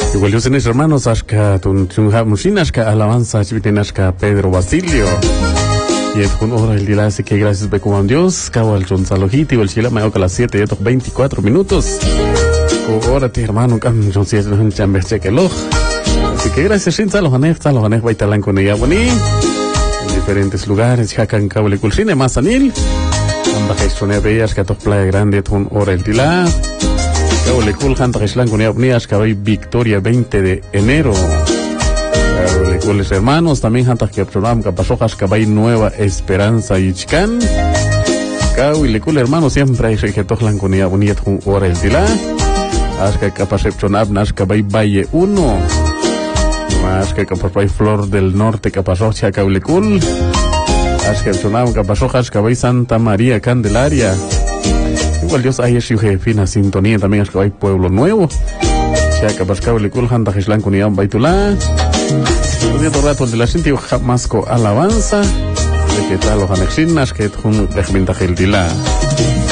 Igual yo tenéis hermanos, ashka tunjhamushinaska alabanza chivitenashka Pedro Basilio. Y es con hora el día así que gracias be como Dios, cabal Gonzalojiti, el chila mayo a las 7 y 24 minutos. Órate hermano, cam John 7 un chamber chequelo. Así que gracias Shinza los anef baitalan con ella boni. En diferentes lugares, jacan cabal culcine más anil. Amba gestioné bellas que a Playa Grande con hora el día. Cabal cool hanta geslan con ella boni ashkabay Victoria 20 de enero. Los hermanos también hantas que programa que pasó Hascabay Nueva Esperanza y Chicán. Cau y lecul hermano siempre hay que tocan con ella bonita con hora el día. Asca que pasé Chonab Nascabay Valle 1. Más que capaz Flor del Norte que pasó Chaca lecul. Asca Chonab que pasó Hascabay Santa María Candelaria. Igual Dios hay ese fina sintonía también Hascabay Pueblo Nuevo. Chaca pascao lecul hantas que con ella Baitulá. Un rato de la gente masco alabanza de que tal los anexinas que es un regimiento del día.